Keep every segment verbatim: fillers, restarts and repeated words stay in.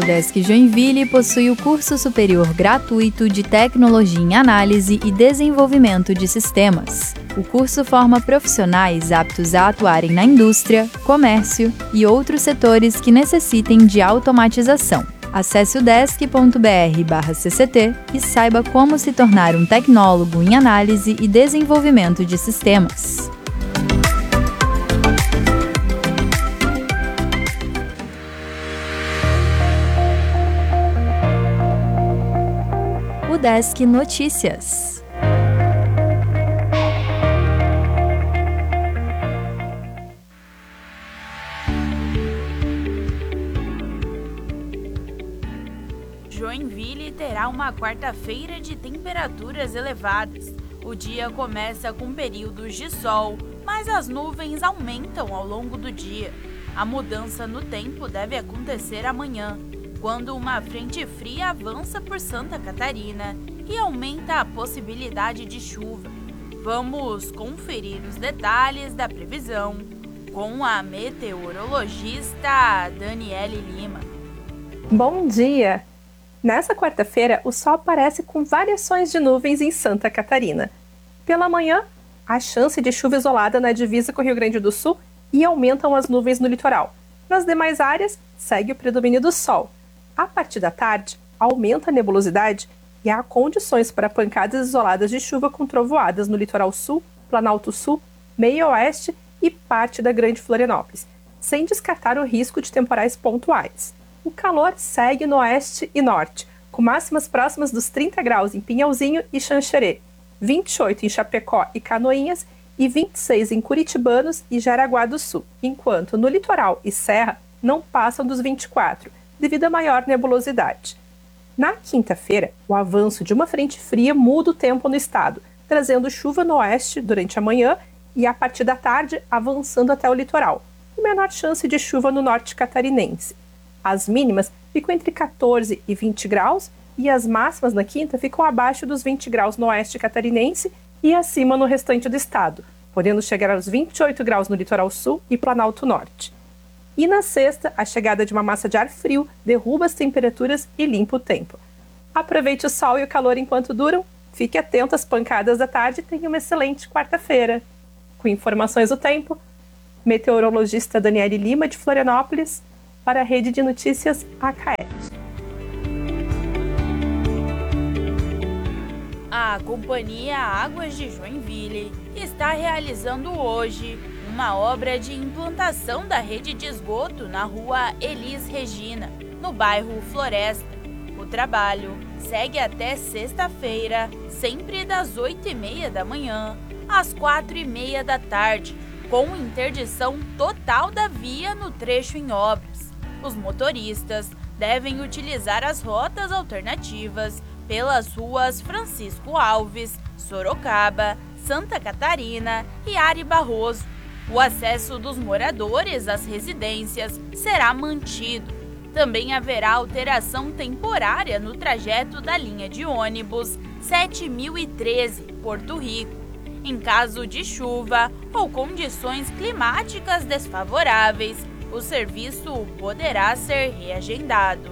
O Udesc Joinville possui o curso superior gratuito de Tecnologia em Análise e Desenvolvimento de Sistemas. O curso forma profissionais aptos a atuarem na indústria, comércio e outros setores que necessitem de automatização. Acesse udesc ponto br barra C C T e saiba como se tornar um tecnólogo em análise e desenvolvimento de sistemas. Udesc Notícias. Joinville terá uma quarta-feira de temperaturas elevadas. O dia começa com períodos de sol, mas as nuvens aumentam ao longo do dia. A mudança no tempo deve acontecer amanhã, quando uma frente fria avança por Santa Catarina e aumenta a possibilidade de chuva. Vamos conferir os detalhes da previsão com a meteorologista Daniele Lima. Bom dia! Nessa quarta-feira, o sol aparece com variações de nuvens em Santa Catarina. Pela manhã, há chance de chuva isolada na divisa com o Rio Grande do Sul e aumentam as nuvens no litoral. Nas demais áreas, segue o predomínio do sol. A partir da tarde, aumenta a nebulosidade e há condições para pancadas isoladas de chuva com trovoadas no litoral sul, Planalto Sul, meio oeste e parte da Grande Florianópolis, sem descartar o risco de temporais pontuais. O calor segue no oeste e norte, com máximas próximas dos trinta graus em Pinhalzinho e Xanxerê, vinte e oito em Chapecó e Canoinhas e vinte e seis em Curitibanos e Jaraguá do Sul, enquanto no litoral e serra não passam dos vinte e quatro, devido à maior nebulosidade. Na quinta-feira, o avanço de uma frente fria muda o tempo no estado, trazendo chuva no oeste durante a manhã e, a partir da tarde, avançando até o litoral, com menor chance de chuva no norte catarinense. As mínimas ficam entre quatorze e vinte graus e as máximas na quinta ficam abaixo dos vinte graus no oeste catarinense e acima no restante do estado, podendo chegar aos vinte e oito graus no litoral sul e Planalto Norte. E na sexta, a chegada de uma massa de ar frio derruba as temperaturas e limpa o tempo. Aproveite o sol e o calor enquanto duram, fique atento às pancadas da tarde e tenha uma excelente quarta-feira. Com informações do tempo, meteorologista Daniele Lima, de Florianópolis, para a Rede de Notícias A C A E T. A Companhia Águas de Joinville está realizando hoje uma obra de implantação da rede de esgoto na rua Elis Regina, no bairro Floresta. O trabalho segue até sexta-feira, sempre das oito e meia da manhã às quatro e meia da tarde, com interdição total da via no trecho em obras. Os motoristas devem utilizar as rotas alternativas pelas ruas Francisco Alves, Sorocaba, Santa Catarina e Ari Barroso. O acesso dos moradores às residências será mantido. Também haverá alteração temporária no trajeto da linha de ônibus sete mil e treze, Porto Rico. Em caso de chuva ou condições climáticas desfavoráveis, o serviço poderá ser reagendado.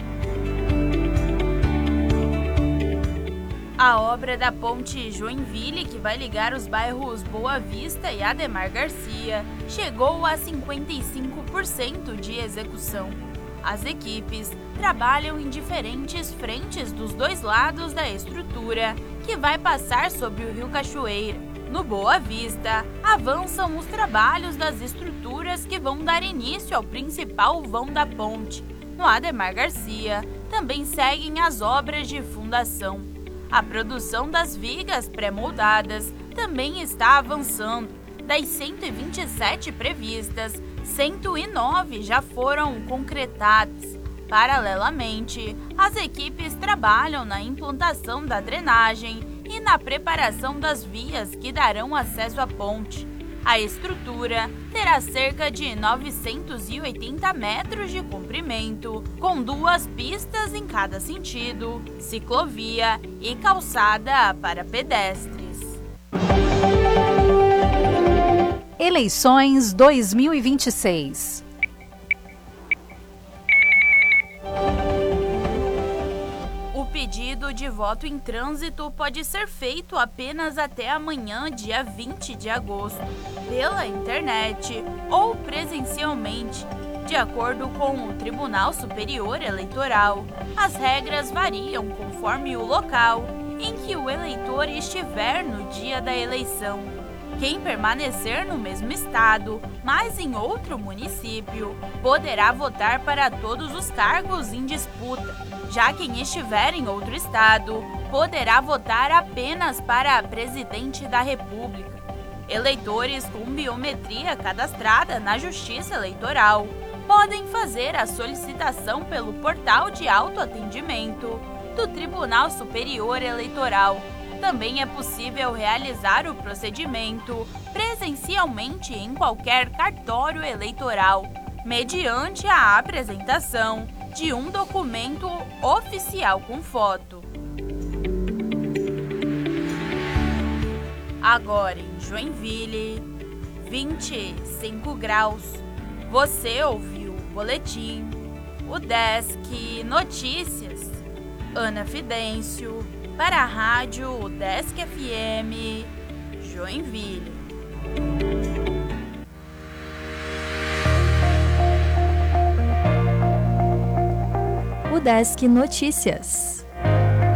A obra da ponte Joinville, que vai ligar os bairros Boa Vista e Ademar Garcia, chegou a cinquenta e cinco por cento de execução. As equipes trabalham em diferentes frentes dos dois lados da estrutura, que vai passar sobre o Rio Cachoeira. No Boa Vista, avançam os trabalhos das estruturas que vão dar início ao principal vão da ponte. No Ademar Garcia, também seguem as obras de fundação. A produção das vigas pré-moldadas também está avançando. Das cento e vinte e sete previstas, cento e nove já foram concretadas. Paralelamente, as equipes trabalham na implantação da drenagem e na preparação das vias que darão acesso à ponte. A estrutura terá cerca de novecentos e oitenta metros de comprimento, com duas pistas em cada sentido, ciclovia e calçada para pedestres. Eleições dois mil e vinte e seis. pedido de voto em trânsito pode ser feito apenas até amanhã, dia vinte de agosto, pela internet ou presencialmente, de acordo com o Tribunal Superior Eleitoral. As regras variam conforme o local em que o eleitor estiver no dia da eleição. Quem permanecer no mesmo estado, mas em outro município, poderá votar para todos os cargos em disputa. Já quem estiver em outro estado, poderá votar apenas para presidente da República. Eleitores com biometria cadastrada na Justiça Eleitoral podem fazer a solicitação pelo portal de autoatendimento do Tribunal Superior Eleitoral. Também é possível realizar o procedimento presencialmente em qualquer cartório eleitoral, mediante a apresentação de um documento oficial com foto. Agora em Joinville, vinte e cinco graus. Você ouviu o boletim, o Desk Notícias. Ana Fidêncio, para a Rádio Desk F M, Joinville. O Desk Notícias.